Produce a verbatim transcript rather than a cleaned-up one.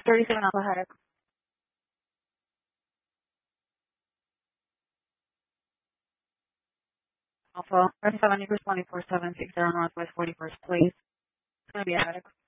thirty-seven Alpha Headache. Alpha, press seven, you responding four seven six zero Northwest forty-first, please. It's going to be a headache.